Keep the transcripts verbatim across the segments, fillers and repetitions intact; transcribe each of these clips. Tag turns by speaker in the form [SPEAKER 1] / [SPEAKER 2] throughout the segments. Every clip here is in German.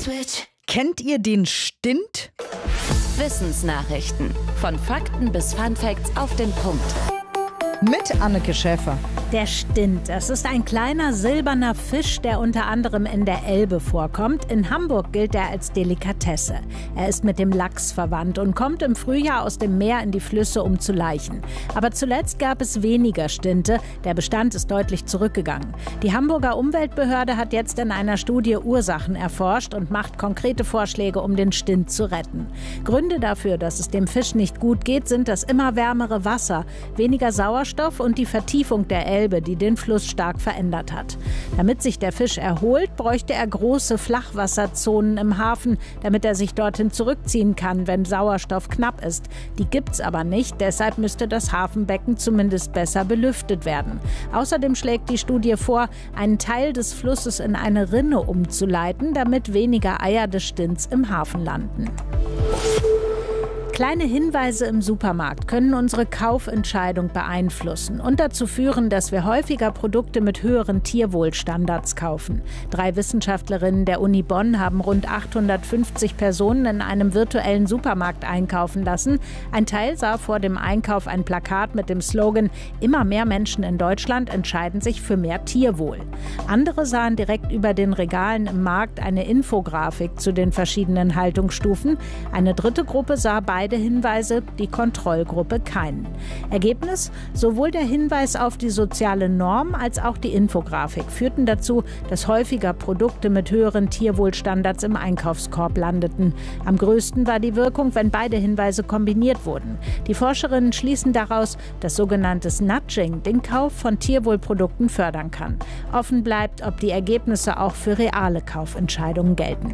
[SPEAKER 1] Kennt ihr den Stint?
[SPEAKER 2] Wissensnachrichten. Von Fakten bis Funfacts auf den Punkt.
[SPEAKER 1] Mit Anneke Schäfer.
[SPEAKER 3] Der Stint, das ist ein kleiner silberner Fisch, der unter anderem in der Elbe vorkommt. In Hamburg gilt er als Delikatesse. Er ist mit dem Lachs verwandt und kommt im Frühjahr aus dem Meer in die Flüsse, um zu laichen. Aber zuletzt gab es weniger Stinte. Der Bestand ist deutlich zurückgegangen. Die Hamburger Umweltbehörde hat jetzt in einer Studie Ursachen erforscht und macht konkrete Vorschläge, um den Stint zu retten. Gründe dafür, dass es dem Fisch nicht gut geht, sind das immer wärmere Wasser, weniger Sauerstoff und die Vertiefung der Elbe, die den Fluss stark verändert hat. Damit sich der Fisch erholt, bräuchte er große Flachwasserzonen im Hafen, damit er sich dorthin zurückziehen kann, wenn Sauerstoff knapp ist. Die gibt's aber nicht, deshalb müsste das Hafenbecken zumindest besser belüftet werden. Außerdem schlägt die Studie vor, einen Teil des Flusses in eine Rinne umzuleiten, damit weniger Eier des Stints im Hafen landen. Kleine Hinweise im Supermarkt können unsere Kaufentscheidung beeinflussen und dazu führen, dass wir häufiger Produkte mit höheren Tierwohlstandards kaufen. Drei Wissenschaftlerinnen der Uni Bonn haben rund achthundertfünfzig Personen in einem virtuellen Supermarkt einkaufen lassen. Ein Teil sah vor dem Einkauf ein Plakat mit dem Slogan „Immer mehr Menschen in Deutschland entscheiden sich für mehr Tierwohl". Andere sahen direkt über den Regalen im Markt eine Infografik zu den verschiedenen Haltungsstufen. Eine dritte Gruppe sah beide Hinweise, die Kontrollgruppe keinen. Ergebnis: Sowohl der Hinweis auf die soziale Norm als auch die Infografik führten dazu, dass häufiger Produkte mit höheren Tierwohlstandards im Einkaufskorb landeten. Am größten war die Wirkung, wenn beide Hinweise kombiniert wurden. Die Forscherinnen schließen daraus, dass sogenanntes Nudging den Kauf von Tierwohlprodukten fördern kann. Offen bleibt, ob die Ergebnisse auch für reale Kaufentscheidungen gelten.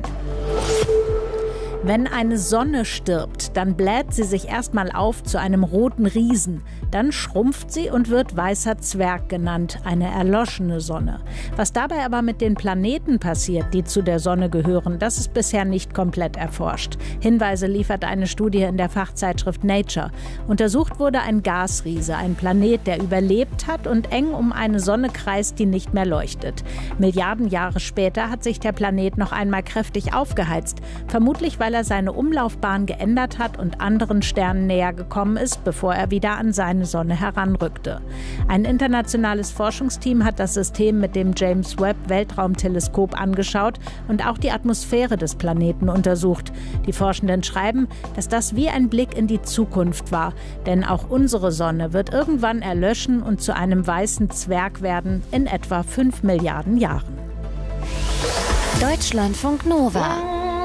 [SPEAKER 3] Wenn eine Sonne stirbt, dann bläht sie sich erstmal auf zu einem roten Riesen. Dann schrumpft sie und wird weißer Zwerg genannt, eine erloschene Sonne. Was dabei aber mit den Planeten passiert, die zu der Sonne gehören, das ist bisher nicht komplett erforscht. Hinweise liefert eine Studie in der Fachzeitschrift Nature. Untersucht wurde ein Gasriese, ein Planet, der überlebt hat und eng um eine Sonne kreist, die nicht mehr leuchtet. Milliarden Jahre später hat sich der Planet noch einmal kräftig aufgeheizt, vermutlich weil er seine Umlaufbahn geändert hat und anderen Sternen näher gekommen ist, bevor er wieder an seine Sonne heranrückte. Ein internationales Forschungsteam hat das System mit dem James Webb Weltraumteleskop angeschaut und auch die Atmosphäre des Planeten untersucht. Die Forschenden schreiben, dass das wie ein Blick in die Zukunft war, denn auch unsere Sonne wird irgendwann erlöschen und zu einem weißen Zwerg werden in etwa fünf Milliarden Jahren.
[SPEAKER 2] Deutschlandfunk Nova